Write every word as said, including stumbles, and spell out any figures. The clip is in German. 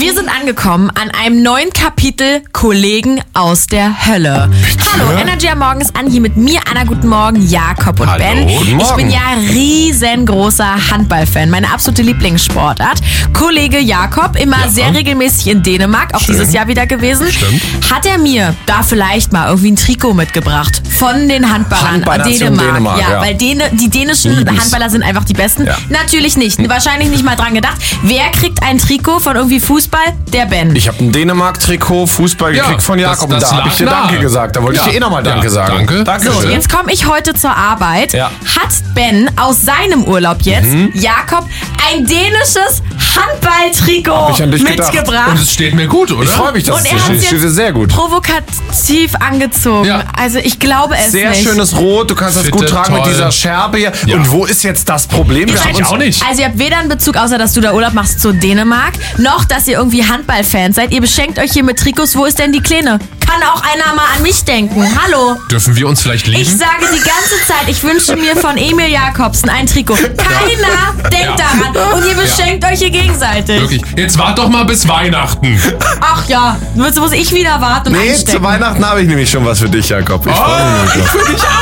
Wir sind angekommen an einem neuen Kapitel Kollegen aus der Hölle. Hallo, Energy am Morgen ist an, hier mit mir, Anna, guten Morgen, Jakob und Hallo, Ben. guten Morgen. Ich bin ja riesengroßer Handballfan, meine absolute Lieblingssportart. Kollege Jakob, immer Ja. sehr regelmäßig in Dänemark, auch Schön. dieses Jahr wieder gewesen. Stimmt. Hat er mir da vielleicht mal irgendwie ein Trikot mitgebracht von den Handballern Handballnation Dänemark. Dänemark, ja, ja. weil Däne, die dänischen Lieben's. Handballer sind einfach die besten. Ja. Natürlich nicht, wahrscheinlich nicht mal dran gedacht. Wer kriegt ein Trikot von irgendwie Fußball? Der Ben. Ich habe ein Dänemark-Trikot Fußball Ja, gekriegt von Jakob. das- das und da habe ich dir lag nahe. Danke gesagt. Da wollte Ja. ich dir eh nochmal Danke Ja, sagen. danke. Danke So, schön. jetzt komme ich heute zur Arbeit. Ja. Hat Ben aus seinem Urlaub jetzt, Jakob, ein dänisches Handballtrikot ich an dich gedacht. mitgebracht. Und es steht mir gut, oder? Ich freue mich, dass Und es er dir hat steht. es Steht dir jetzt sehr gut. provokativ angezogen. Ja. Also ich glaube es Sehr nicht. schönes Rot. Du kannst das Fitte, gut tragen mit toll. dieser Scherbe hier. Ja. Und wo ist jetzt das Problem? Ihr Wir seid haben uns- auch nicht. Also ihr habt weder einen Bezug, außer dass du da Urlaub machst zu Dänemark, noch dass ihr irgendwie Handballfans seid. Ihr beschenkt euch hier mit Trikots. Wo ist denn die Kleine? Kann auch einer mal an mich denken. Hallo? Dürfen wir uns vielleicht lieben? Ich sage die ganze Zeit, ich wünsche mir von Emil Jakobsen ein Trikot. Keiner denkt Ja. daran. Und ihr beschenkt euch hier gegenseitig. Wirklich. Jetzt wart doch mal bis Weihnachten. Ach ja, jetzt muss ich wieder warten und Nee, einstecken. zu Weihnachten habe ich nämlich schon was für dich, Jakob. Ich freue mich. Für dich